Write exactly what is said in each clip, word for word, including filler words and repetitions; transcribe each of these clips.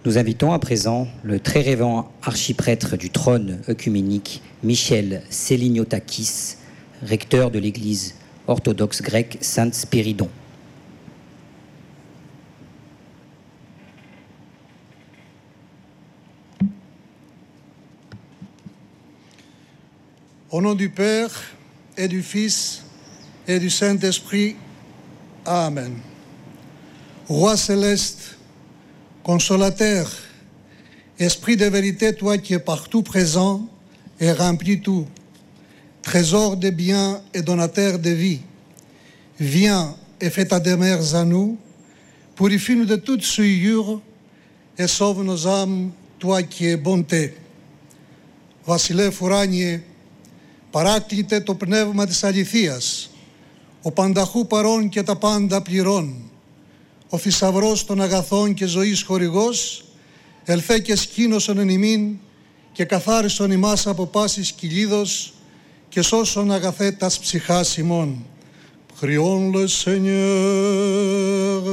Nous invitons à présent le très révérend archiprêtre du trône œcuménique, Michel Seliniotakis, recteur de l'église orthodoxe grecque Saint-Spyridon. Au nom du Père et du Fils et du Saint-Esprit, Amen. Roi céleste, consolateur, esprit de vérité, toi qui es partout présent et remplis tout, trésor de biens et donateur de vie, viens et fais ta demeure à nous, purifie-nous de toute souillure et sauve nos âmes, toi qui es bonté. Βασιλεύ ουράνιε, παράκλητε το πνεύμα της αληθείας, ο πανταχού παρών και τα πάντα πληρών, ο θησαυρός των αγαθών και ζωής χορηγός, ελθέ και σκήνωσον εν ημίν και καθάρισον ημάς από πάσης κυλίδος και σώσον αγαθέ τας ψυχάς ημών. Prions le Seigneur.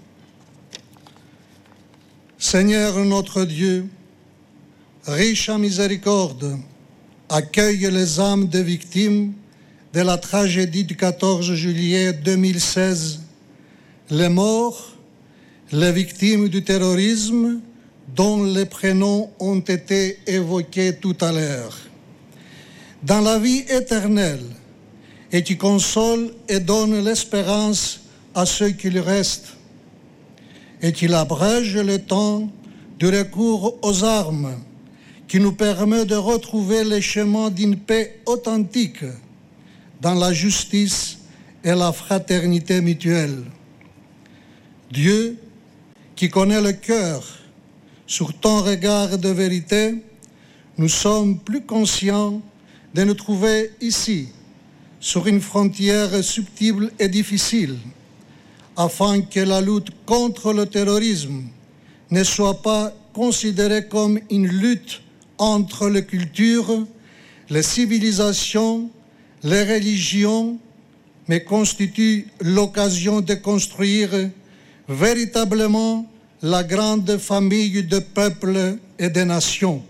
Seigneur notre Dieu, riche en miséricorde, accueille les âmes des victimes de la tragédie du quatorze juillet deux mille seize, les morts, les victimes du terrorisme dont les prénoms ont été évoqués tout à l'heure. Dans la vie éternelle, et qui console et donne l'espérance à ceux qui lui restent, et qu'il abrège le temps du recours aux armes, qui nous permet de retrouver les chemins d'une paix authentique dans la justice et la fraternité mutuelle. Dieu, qui connaît le cœur, sur ton regard de vérité, nous sommes plus conscients de nous trouver ici, sur une frontière subtile et difficile, afin que la lutte contre le terrorisme ne soit pas considérée comme une lutte entre les cultures, les civilisations, les religions, mais constitue l'occasion de construire véritablement la grande famille de peuples et de nations.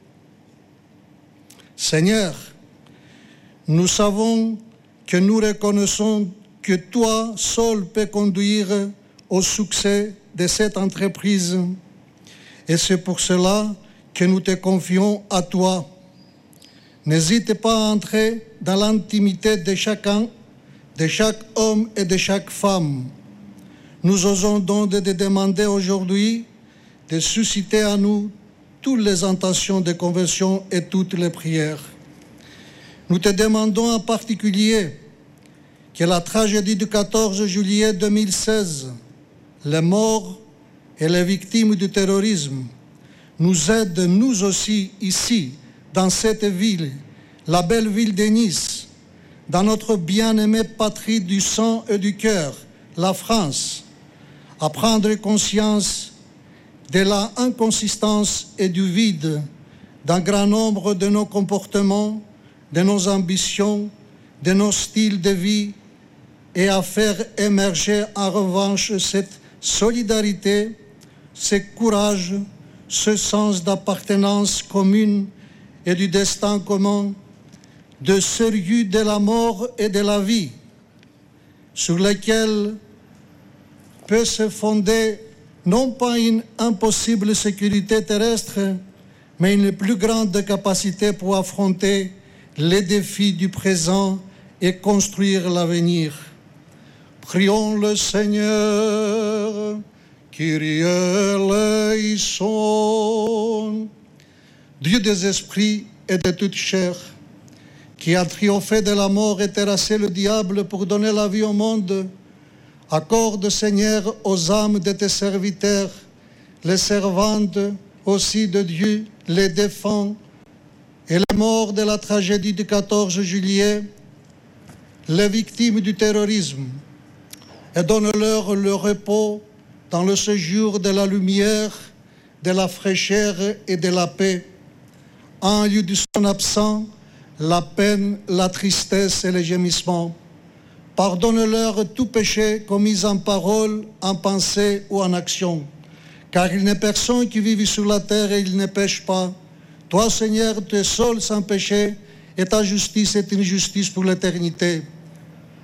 Seigneur, nous savons que nous reconnaissons que toi seul peux conduire au succès de cette entreprise. Et c'est pour cela que nous te confions à toi. N'hésite pas à entrer dans l'intimité de chacun, de chaque homme et de chaque femme. Nous osons donc de te demander aujourd'hui de susciter à nous toutes les intentions de conversion et toutes les prières. Nous te demandons en particulier que la tragédie du quatorze juillet deux mille seize, les morts et les victimes du terrorisme, nous aident nous aussi ici, dans cette ville, la belle ville de Nice, dans notre bien-aimée patrie du sang et du cœur, la France, à prendre conscience de la inconsistance et du vide d'un grand nombre de nos comportements, de nos ambitions, de nos styles de vie, et à faire émerger en revanche cette solidarité, ce courage, ce sens d'appartenance commune et du destin commun, de sérieux de la mort et de la vie, sur lesquels peut se fonder non pas une impossible sécurité terrestre, mais une plus grande capacité pour affronter les défis du présent et construire l'avenir. Prions le Seigneur, Kyrie eleison. Dieu des esprits et de toute chair, qui a triomphé de la mort et terrassé le diable pour donner la vie au monde, accorde, Seigneur, aux âmes de tes serviteurs, les servantes aussi de Dieu, les défunts et les morts de la tragédie du quatorze juillet, les victimes du terrorisme, et donne-leur le repos dans le séjour de la lumière, de la fraîcheur et de la paix, en lieu de son absent, la peine, la tristesse et les gémissements. Pardonne-leur tout péché commis en parole, en pensée ou en action, car il n'est personne qui vive sur la terre et il ne pêche pas. Toi, Seigneur, tu es seul sans péché, et ta justice est une justice pour l'éternité.